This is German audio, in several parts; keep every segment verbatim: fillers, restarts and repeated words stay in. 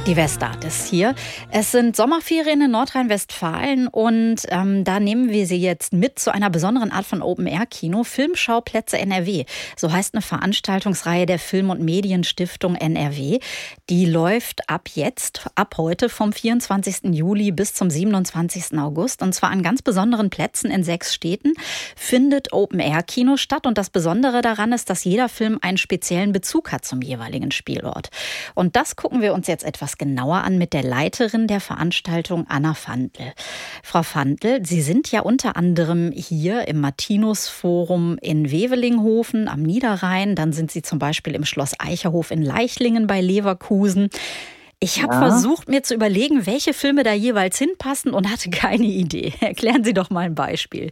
Die Westart ist hier. Es sind Sommerferien in Nordrhein-Westfalen und ähm, da nehmen wir Sie jetzt mit zu einer besonderen Art von Open-Air-Kino, Filmschauplätze N R W. So heißt eine Veranstaltungsreihe der Film- und Medienstiftung N R W. Die läuft ab jetzt, ab heute vom vierundzwanzigsten Juli bis zum siebenundzwanzigsten August. Und zwar an ganz besonderen Plätzen in sechs Städten findet Open-Air-Kino statt. Und das Besondere daran ist, dass jeder Film einen speziellen Bezug hat zum jeweiligen Spielort. Und das gucken wir uns jetzt etwas genauer an mit der Leiterin der Veranstaltung, Anna Fandl. Frau Fandl, Sie sind ja unter anderem hier im Martinus-Forum in Wevelinghofen am Niederrhein. Dann sind Sie zum Beispiel im Schloss Eicherhof in Leichlingen bei Leverkusen. Ich habe ja. versucht, mir zu überlegen, welche Filme da jeweils hinpassen und hatte keine Idee. Erklären Sie doch mal ein Beispiel.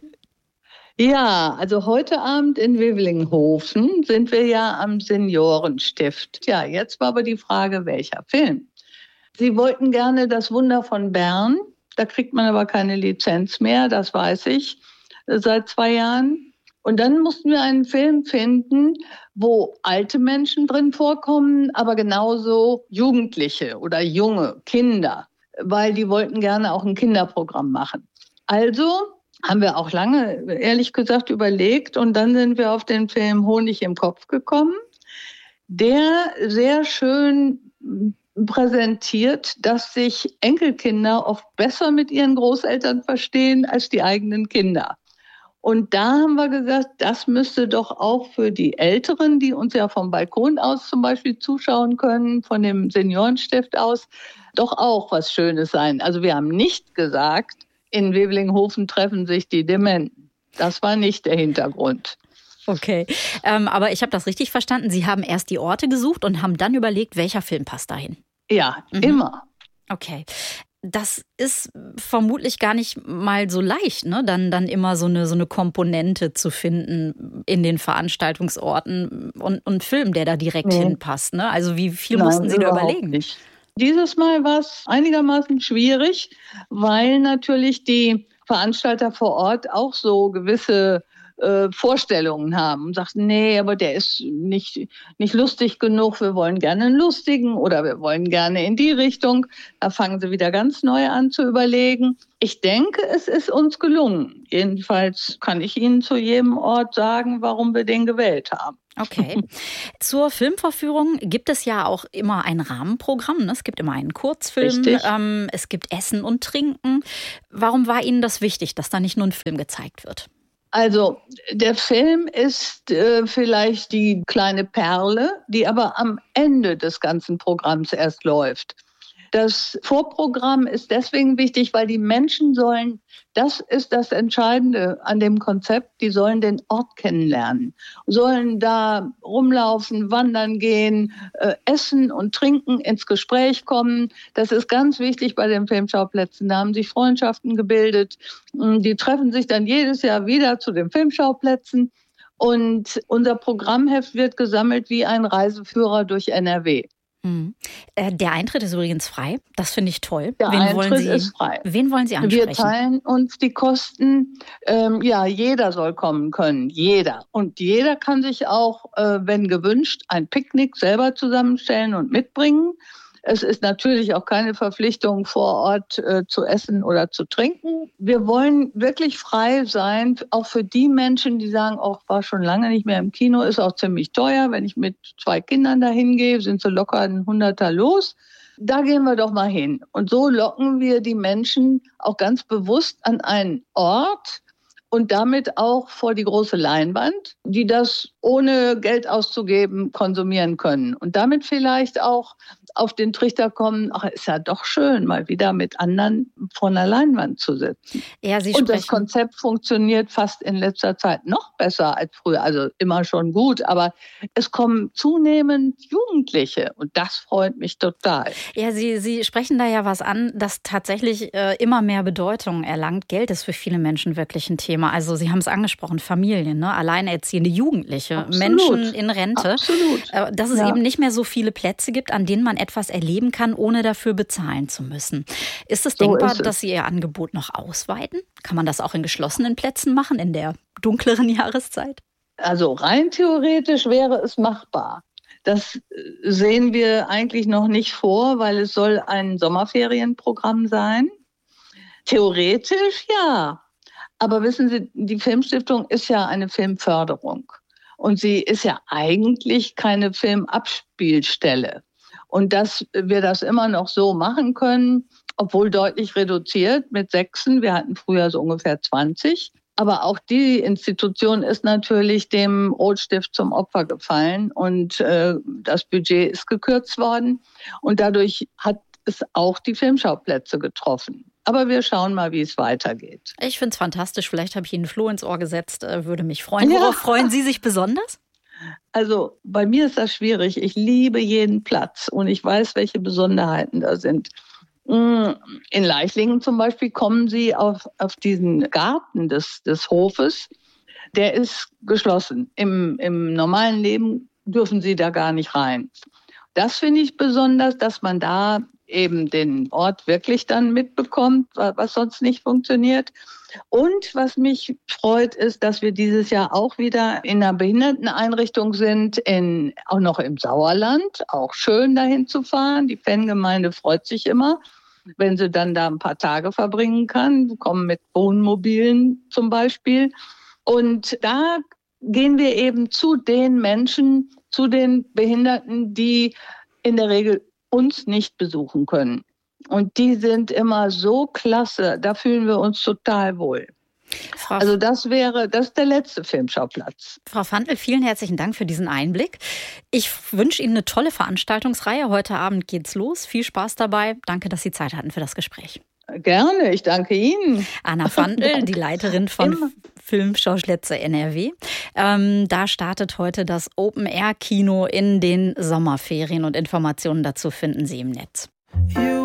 Ja, also heute Abend in Wevelinghofen sind wir ja am Seniorenstift. Ja, jetzt war aber die Frage, welcher Film? Sie wollten gerne Das Wunder von Bern. Da kriegt man aber keine Lizenz mehr, das weiß ich, seit zwei Jahren. Und dann mussten wir einen Film finden, wo alte Menschen drin vorkommen, aber genauso Jugendliche oder junge Kinder, weil die wollten gerne auch ein Kinderprogramm machen. Also haben wir auch lange, ehrlich gesagt, überlegt und dann sind wir auf den Film Honig im Kopf gekommen, der sehr schön präsentiert, dass sich Enkelkinder oft besser mit ihren Großeltern verstehen als die eigenen Kinder. Und da haben wir gesagt, das müsste doch auch für die Älteren, die uns ja vom Balkon aus zum Beispiel zuschauen können, von dem Seniorenstift aus, doch auch was Schönes sein. Also wir haben nicht gesagt, in Wevelinghofen treffen sich die Dementen. Das war nicht der Hintergrund. Okay, ähm, aber ich habe das richtig verstanden. Sie haben erst die Orte gesucht und haben dann überlegt, welcher Film passt dahin. Ja, mhm. immer. Okay. Das ist vermutlich gar nicht mal so leicht, ne? Dann, dann immer so eine, so eine Komponente zu finden in den Veranstaltungsorten und einen Film, der da direkt nee. hinpasst. Ne? Also wie viel Nein, mussten Sie da überlegen? Nicht. Dieses Mal war es einigermaßen schwierig, weil natürlich die Veranstalter vor Ort auch so gewisse äh, Vorstellungen haben und sagten, nee, aber der ist nicht, nicht lustig genug, wir wollen gerne einen lustigen oder wir wollen gerne in die Richtung. Da fangen sie wieder ganz neu an zu überlegen. Ich denke, es ist uns gelungen. Jedenfalls kann ich Ihnen zu jedem Ort sagen, warum wir den gewählt haben. Okay. Zur Filmvorführung gibt es ja auch immer ein Rahmenprogramm. Es gibt immer einen Kurzfilm, ähm, es gibt Essen und Trinken. Warum war Ihnen das wichtig, dass da nicht nur ein Film gezeigt wird? Also der Film ist äh, vielleicht die kleine Perle, die aber am Ende des ganzen Programms erst läuft. Das Vorprogramm ist deswegen wichtig, weil die Menschen sollen, das ist das Entscheidende an dem Konzept, die sollen den Ort kennenlernen, sollen da rumlaufen, wandern gehen, äh, essen und trinken, ins Gespräch kommen. Das ist ganz wichtig bei den Filmschauplätzen. Da haben sich Freundschaften gebildet. Die treffen sich dann jedes Jahr wieder zu den Filmschauplätzen. Und unser Programmheft wird gesammelt wie ein Reiseführer durch N R W. Mhm. Der Eintritt ist übrigens frei. Das finde ich toll. Der wen Eintritt wollen Sie, ist frei. Wen wollen Sie ansprechen? Wir teilen uns die Kosten. Ähm, ja, jeder soll kommen können. Jeder. Und jeder kann sich auch, äh, wenn gewünscht, ein Picknick selber zusammenstellen und mitbringen. Es ist natürlich auch keine Verpflichtung, vor Ort äh, zu essen oder zu trinken. Wir wollen wirklich frei sein, auch für die Menschen, die sagen, auch war schon lange nicht mehr im Kino, ist auch ziemlich teuer. Wenn ich mit zwei Kindern dahin gehe, sind so locker ein Hunderter los. Da gehen wir doch mal hin. Und so locken wir die Menschen auch ganz bewusst an einen Ort und damit auch vor die große Leinwand, die das ohne Geld auszugeben konsumieren können. Und damit vielleicht auch auf den Trichter kommen, ach, ist ja doch schön, mal wieder mit anderen vor einer Leinwand zu sitzen. Ja, Sie und sprechen. Das Konzept funktioniert fast in letzter Zeit noch besser als früher. Also immer schon gut, aber es kommen zunehmend Jugendliche und das freut mich total. Ja, Sie, Sie sprechen da ja was an, das tatsächlich äh, immer mehr Bedeutung erlangt. Geld ist für viele Menschen wirklich ein Thema. Also Sie haben es angesprochen, Familien, ne? Alleinerziehende Jugendliche, Absolut. Menschen in Rente. Absolut. Äh, dass es ja. eben nicht mehr so viele Plätze gibt, an denen man etwas erleben kann, ohne dafür bezahlen zu müssen. Ist es So denkbar, ist es. dass Sie Ihr Angebot noch ausweiten? Kann man das auch in geschlossenen Plätzen machen, in der dunkleren Jahreszeit? Also rein theoretisch wäre es machbar. Das sehen wir eigentlich noch nicht vor, weil es soll ein Sommerferienprogramm sein. Theoretisch ja. Aber wissen Sie, die Filmstiftung ist ja eine Filmförderung. Und sie ist ja eigentlich keine Filmabspielstelle. Und dass wir das immer noch so machen können, obwohl deutlich reduziert mit Sechsen. Wir hatten früher so ungefähr zwanzig. Aber auch die Institution ist natürlich dem Rotstift zum Opfer gefallen. Und äh, das Budget ist gekürzt worden. Und dadurch hat es auch die Filmschauplätze getroffen. Aber wir schauen mal, wie es weitergeht. Ich finde es fantastisch. Vielleicht habe ich Ihnen Floh ins Ohr gesetzt. Würde mich freuen. Ja. Worauf freuen Sie sich besonders? Also bei mir ist das schwierig. Ich liebe jeden Platz und ich weiß, welche Besonderheiten da sind. In Leichlingen zum Beispiel kommen Sie auf, auf diesen Garten des, des Hofes. Der ist geschlossen. Im, im normalen Leben dürfen Sie da gar nicht rein. Das finde ich besonders, dass man da eben den Ort wirklich dann mitbekommt, was sonst nicht funktioniert. Und was mich freut, ist, dass wir dieses Jahr auch wieder in einer Behinderteneinrichtung sind, in, auch noch im Sauerland. Auch schön, dahin zu fahren. Die Fangemeinde freut sich immer, wenn sie dann da ein paar Tage verbringen kann. Wir kommen mit Wohnmobilen zum Beispiel. Und da gehen wir eben zu den Menschen, zu den Behinderten, die in der Regel uns nicht besuchen können. Und die sind immer so klasse, da fühlen wir uns total wohl. Frau Also das wäre, das ist der letzte Filmschauplatz. Frau Fandl, vielen herzlichen Dank für diesen Einblick. Ich wünsche Ihnen eine tolle Veranstaltungsreihe. Heute Abend geht's los. Viel Spaß dabei. Danke, dass Sie Zeit hatten für das Gespräch. Gerne, ich danke Ihnen. Anna Fandl, die Leiterin von Immer. Filmschauplätze N R W. Ähm, da startet heute das Open-Air-Kino in den Sommerferien und Informationen dazu finden Sie im Netz.